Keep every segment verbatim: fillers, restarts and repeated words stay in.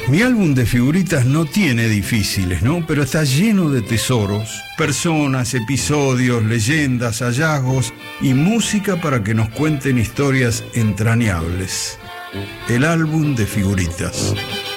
Mi álbum de figuritas no tiene difíciles, ¿no? Pero está lleno de tesoros, personas, episodios, leyendas, hallazgos y música para que nos cuenten historias entrañables. El álbum de figuritas.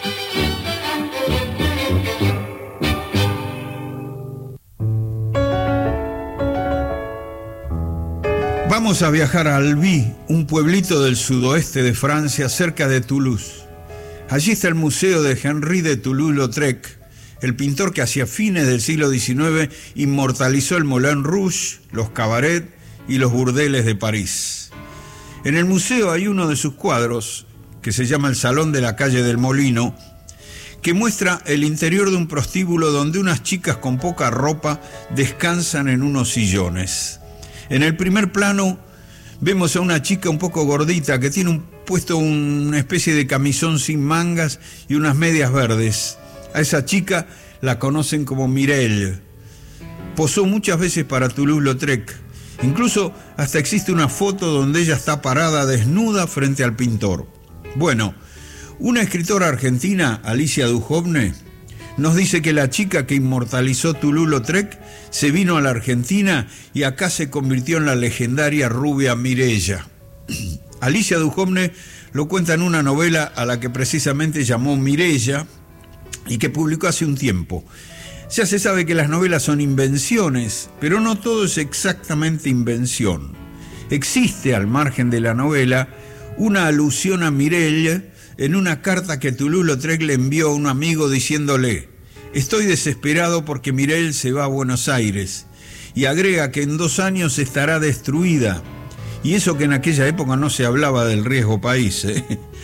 Vamos a viajar a Albi, un pueblito del sudoeste de Francia, cerca de Toulouse. Allí está el museo de Henri de Toulouse-Lautrec, el pintor que hacia fines del siglo diecinueve inmortalizó el Moulin Rouge, los cabarets y los burdeles de París. En el museo hay uno de sus cuadros, que se llama El Salón de la Calle del Molino, que muestra el interior de un prostíbulo donde unas chicas con poca ropa descansan en unos sillones. En el primer plano vemos a una chica un poco gordita que tiene un puesto una especie de camisón sin mangas y unas medias verdes. A esa chica la conocen como Mireille. Posó muchas veces para Toulouse-Lautrec. Incluso hasta existe una foto donde ella está parada desnuda frente al pintor. Bueno, una escritora argentina, Alicia Duhovne, nos dice que la chica que inmortalizó Toulouse-Lautrec se vino a la Argentina y acá se convirtió en la legendaria rubia Mireille. Alicia Duhovne lo cuenta en una novela a la que precisamente llamó Mireille y que publicó hace un tiempo. Ya se sabe que las novelas son invenciones, pero no todo es exactamente invención. Existe, al margen de la novela, una alusión a Mireille en una carta que Toulouse-Lautrec le envió a un amigo diciéndole: «Estoy desesperado porque Mireille se va a Buenos Aires», y agrega que en dos años estará destruida. Y eso que en aquella época no se hablaba del riesgo país, ¿eh?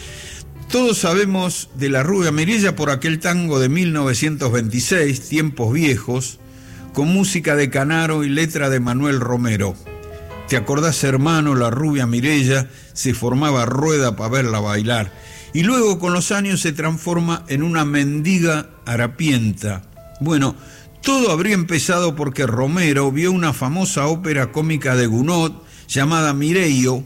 Todos sabemos de la rubia Mireille por aquel tango de mil novecientos veintiséis, Tiempos Viejos, con música de Canaro y letra de Manuel Romero. ¿Te acordás, hermano? La rubia Mireille se formaba rueda para verla bailar. Y luego con los años se transforma en una mendiga harapienta. Bueno, todo habría empezado porque Romero vio una famosa ópera cómica de Gounod llamada Mireio,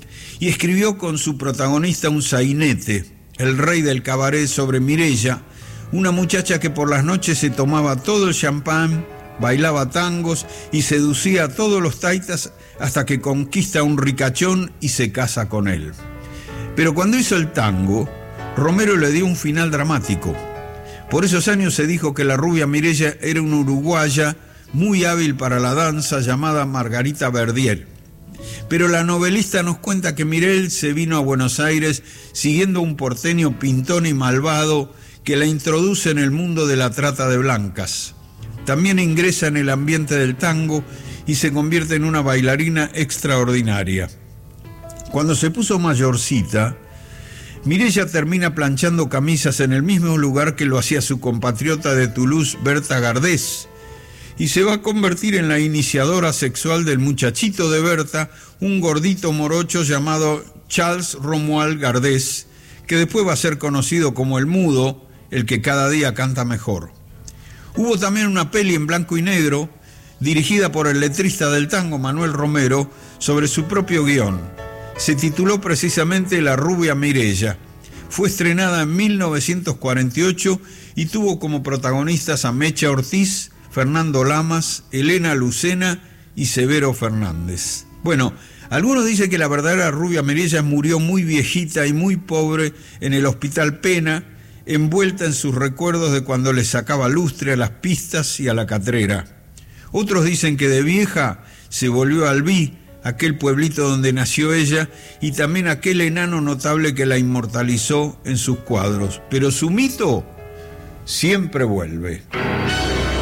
y escribió con su protagonista un sainete, el rey del cabaret, sobre Mireille, una muchacha que por las noches se tomaba todo el champán, bailaba tangos y seducía a todos los taitas hasta que conquista a un ricachón y se casa con él. Pero cuando hizo el tango, Romero le dio un final dramático. Por esos años se dijo que la rubia Mireille era una uruguaya muy hábil para la danza llamada Margarita Verdier. Pero la novelista nos cuenta que Mireille se vino a Buenos Aires siguiendo a un porteño pintón y malvado que la introduce en el mundo de la trata de blancas. También ingresa en el ambiente del tango y se convierte en una bailarina extraordinaria. Cuando se puso mayorcita, Mireille termina planchando camisas en el mismo lugar que lo hacía su compatriota de Toulouse, Berta Gardés, y se va a convertir en la iniciadora sexual del muchachito de Berta, un gordito morocho llamado Charles Romuald Gardés, que después va a ser conocido como el mudo, el que cada día canta mejor. Hubo también una peli en blanco y negro, dirigida por el letrista del tango Manuel Romero, sobre su propio guión. Se tituló precisamente La rubia Mireille. Fue estrenada en mil novecientos cuarenta y ocho y tuvo como protagonistas a Mecha Ortiz, Fernando Lamas, Elena Lucena y Severo Fernández. Bueno, algunos dicen que la verdadera rubia Mireille murió muy viejita y muy pobre en el Hospital Pena, envuelta en sus recuerdos de cuando le sacaba lustre a las pistas y a la catrera. Otros dicen que de vieja se volvió a Albi, aquel pueblito donde nació ella, y también aquel enano notable que la inmortalizó en sus cuadros. Pero su mito siempre vuelve.